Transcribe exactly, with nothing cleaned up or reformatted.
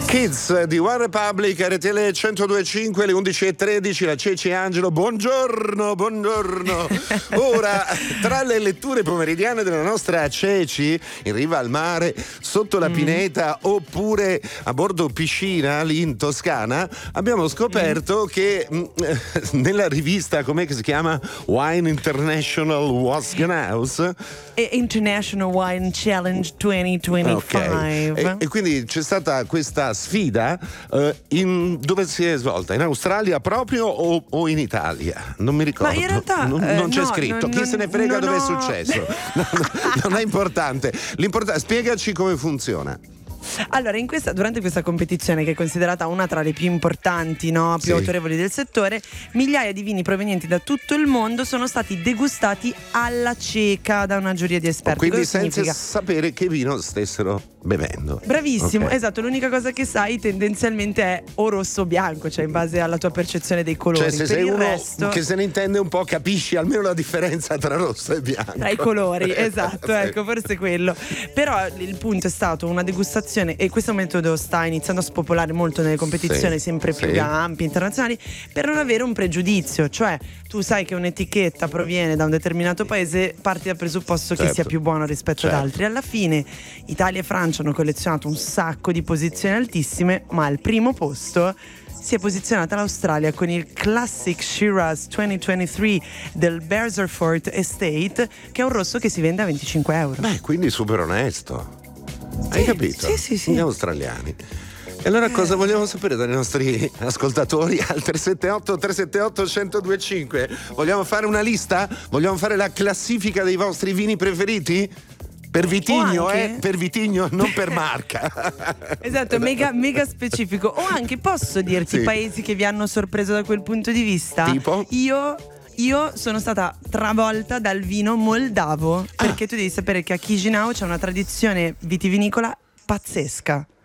Kids di One Republic, R T L centodue e cinque, le undici e tredici, la Ceci Angelo, buongiorno, buongiorno. Ora, tra le letture pomeridiane della nostra Ceci, in riva al mare, sotto la pineta, mm. oppure a bordo piscina, lì in Toscana, abbiamo scoperto mm. che mh, nella rivista, com'è che si chiama? Wine International Wasgenhaus? International Wine Challenge duemilaventicinque. Okay. E, e quindi c'è stata questa sfida uh, in, dove si è svolta? In Australia proprio o, o in Italia? Non mi ricordo. Ma in realtà non, eh, non c'è no, scritto. non, Chi se ne frega dove ho... è successo? non, non è importante. L'importante, spiegaci come funziona. Allora, in questa, durante questa competizione, che è considerata una tra le più importanti, no, più sì. autorevoli del settore, migliaia di vini provenienti da tutto il mondo sono stati degustati alla cieca da una giuria di esperti. Oh, quindi Cosa senza significa? sapere che vino stessero bevendo. Bravissimo, okay. esatto. L'unica cosa che sai tendenzialmente è o rosso o bianco, cioè in base alla tua percezione dei colori. Cioè, se per sei il uno resto, che se ne intende un po', capisci almeno la differenza tra rosso e bianco. Tra i colori, esatto, sì. ecco, forse quello. Però il punto è stato una degustazione, e questo metodo sta iniziando a spopolare molto nelle competizioni sì, sempre più sì. ampie, internazionali, per non avere un pregiudizio. Cioè, tu sai che un'etichetta proviene da un determinato paese, parti dal presupposto certo. che sia più buono rispetto certo. ad altri. Alla fine Italia e Francia hanno collezionato un sacco di posizioni altissime, ma al primo posto si è posizionata l'Australia con il Classic Shiraz duemilaventitré del Beresford Estate, che è un rosso che si vende a venticinque euro. Beh, quindi super onesto. Sì, Hai capito? Sì, sì, sì. Gli australiani. E allora eh. cosa vogliamo sapere dai nostri ascoltatori al tre sette otto tre sette otto uno zero due cinque? Vogliamo fare una lista? Vogliamo fare la classifica dei vostri vini preferiti? Per Vitigno, eh? Per Vitigno, non per marca. Esatto, mega, mega specifico. O anche, posso dirti, sì. paesi che vi hanno sorpreso da quel punto di vista? Tipo? Io... Io sono stata travolta dal vino moldavo, perché ah. tu devi sapere che a Chisinau c'è una tradizione vitivinicola pazzesca.